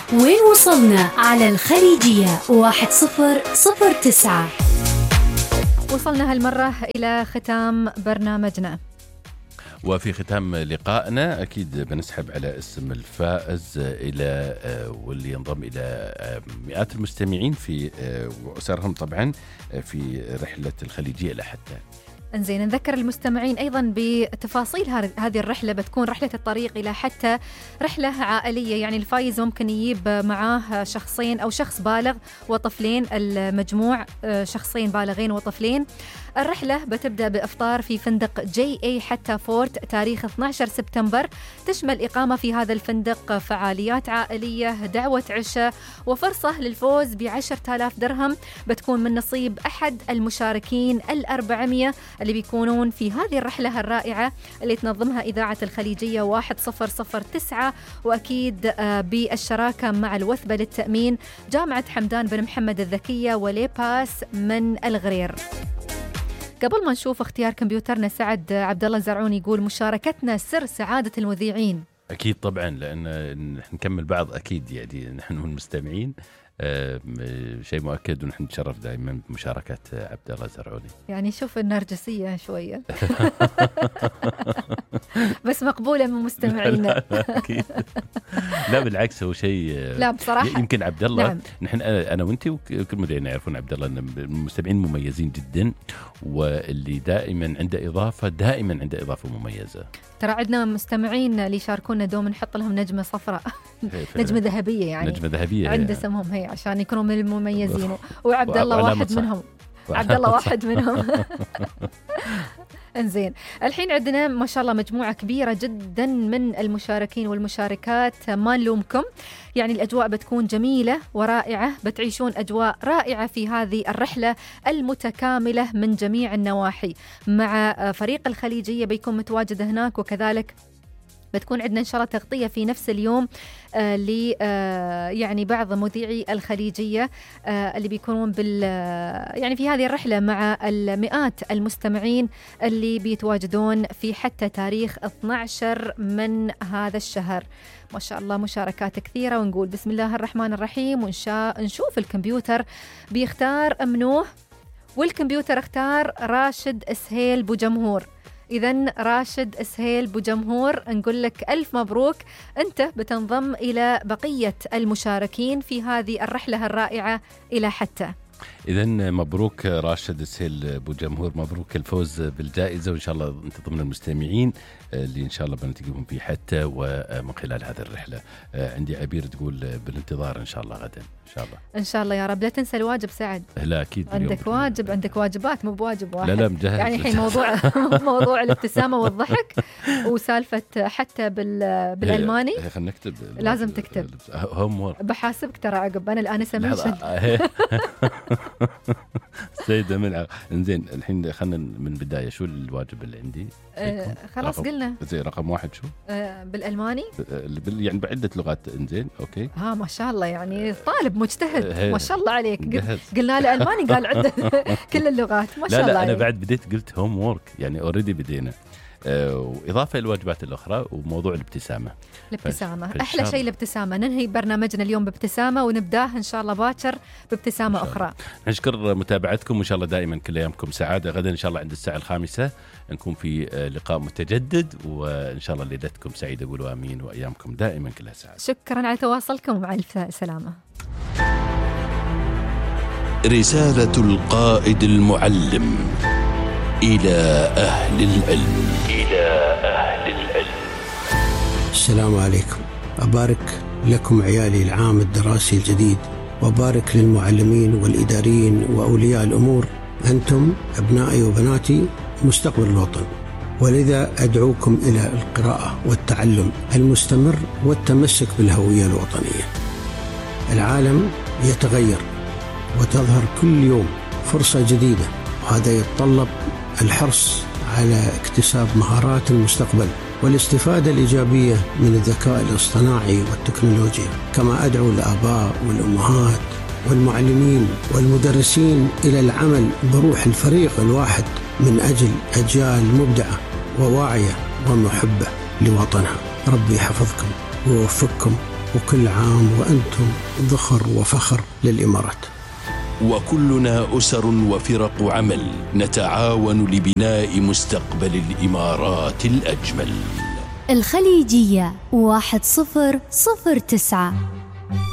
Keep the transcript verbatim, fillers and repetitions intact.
وين وصلنا على الخليجية واحد صفر صفر تسعة. وصلنا هالمرة إلى ختام برنامجنا، وفي ختام لقائنا أكيد بنسحب على اسم الفائز إلى واللي ينضم إلى مئات المستمعين في وأسرهم طبعا في رحلة الخليجية لحتى. انزين، نذكر المستمعين أيضا بتفاصيل هذه الرحلة. بتكون رحلة الطريق إلى حتى رحلة عائلية، يعني الفايز ممكن يجيب معاه شخصين أو شخص بالغ وطفلين، المجموع شخصين بالغين وطفلين. الرحلة بتبدأ بإفطار في فندق جي اي حتى فورت تاريخ اثني عشر سبتمبر، تشمل إقامة في هذا الفندق، فعاليات عائلية، دعوة عشاء، وفرصة للفوز بعشرة آلاف درهم بتكون من نصيب أحد المشاركين الأربعمية اللي بيكونون في هذه الرحلة الرائعة اللي تنظمها إذاعة الخليجية واحد صفر صفر تسعة، وأكيد بالشراكة مع الوثبة للتأمين، جامعة حمدان بن محمد الذكية، وليباس من الغرير. قبل ما نشوف اختيار كمبيوترنا، سعد عبد الله الزرعوني يقول مشاركتنا سر سعادة المذيعين. أكيد طبعا، لأن نحن نكمل بعض أكيد، يعني نحن المستمعين آه شيء مؤكد، ونحن نتشرف دائما بمشاركة عبد الله الزرعوني. يعني شوف النرجسية شوية بس مقبولة من مستمعينا. أكيد. لا بالعكس، هو شيء لا بصراحة يمكن عبد الله نعم. نحن أنا وأنتي وكل مذيعين يعرفون عبد الله أن المستمعين مميزين جدا، واللي دائما عنده إضافة دائما عنده إضافة مميزة. ترى عندنا مستمعين اللي يشاركونا دوم نحط لهم نجمة صفراء نجمة ذهبية، يعني نجمة ذهبية عند اسمهم هي عشان يكونوا من المميزين، وعبد الله واحد منهم. عبد الله واحد منهم. انزين، الحين عندنا ما شاء الله مجموعة كبيرة جدا من المشاركين والمشاركات، ما نلومكم، يعني الأجواء بتكون جميلة ورائعة، بتعيشون أجواء رائعة في هذه الرحلة المتكاملة من جميع النواحي، مع فريق الخليجية بيكون متواجد هناك، وكذلك بتكون عندنا إن شاء الله تغطية في نفس اليوم آه ل آه يعني بعض مذيعي الخليجية آه اللي بيكونون بال يعني في هذه الرحلة مع المئات المستمعين اللي بيتواجدون في حتى تاريخ اثني عشر من هذا الشهر. ما شاء الله مشاركات كثيرة، ونقول بسم الله الرحمن الرحيم، ونشاء نشوف الكمبيوتر بيختار منوه، والكمبيوتر اختار راشد سهيل بوجمهور. إذن راشد سهيل بوجمهور، نقول لك ألف مبروك، أنت بتنضم إلى بقية المشاركين في هذه الرحلة الرائعة إلى حتى. إذن مبروك راشد سهيل بوجمهور، مبروك الفوز بالجائزة، وإن شاء الله أنت ضمن المستمعين اللي إن شاء الله بنلتقيهم في حتى ومن خلال هذه الرحلة. عندي عبير تقول بالانتظار إن شاء الله غدا إن شاء الله. إن شاء الله يا رب. لا تنسى الواجب سعد. لا أكيد عندك واجب، عندك واجبات، مو بواجب واحد. لا لا مجهز. يعني الحين موضوع موضوع الابتسامة والضحك وسالفة حتى بال بالألماني خلينا نكتب، لازم تكتب هوم وورك. بحاسبك ترى عقب أنا الآن سمنشن سيدة من إنزين. الحين خلنا من بداية، شو الواجب اللي عندي؟ آه خلاص قلنا زي رقم واحد شو؟ آه بالألماني بال يعني بعدة لغات. إنزين أوكي. ها ما شاء الله، يعني طالب مجتهد ما شاء الله عليك. جهز. قلنا له ألماني قال عدة كل اللغات ما شاء لا الله لا عليك. أنا بعد بديت قلت هوم وورك، يعني أوريدي بدينا. آه وإضافة للواجبات الأخرى، وموضوع الابتسامة. الابتسامة أحلى شيء، الابتسامة. ننهي برنامجنا اليوم بابتسامة، ونبداه إن شاء الله باكر بابتسامة أخرى. نشكر متابعتكم، وإن شاء الله دائما كل أيامكم سعادة. غدا إن شاء الله عند الساعة الخامسة نكون في لقاء متجدد، وإن شاء الله ليلتكم سعيدة، قولوا آمين، وأيامكم دائما كلها سعادة. شكرا على تواصلكم، ومع ألف سلامة. رسالة القائد المعلم إلى أهل العلم. إلى أهل العلم. السلام عليكم. أبارك لكم عيالي العام الدراسي الجديد، وأبارك للمعلمين والإداريين وأولياء الأمور. أنتم أبنائي وبناتي مستقبل الوطن، ولذا أدعوكم إلى القراءة والتعلم المستمر والتمسك بالهوية الوطنية. العالم يتغير، وتظهر كل يوم فرصة جديدة، وهذا يتطلب الحرص على اكتساب مهارات المستقبل والاستفادة الإيجابية من الذكاء الاصطناعي والتكنولوجيا. كما أدعو الآباء والأمهات والمعلمين والمدرسين إلى العمل بروح الفريق الواحد من أجل أجيال مبدعة وواعية ومحبة لوطنها. ربي يحفظكم ويوفقكم وكل عام وأنتم ذخر وفخر للإمارات. وكلنا أسر وفرق عمل نتعاون لبناء مستقبل الإمارات الأجمل. الخليجية واحد صفر صفر تسعة.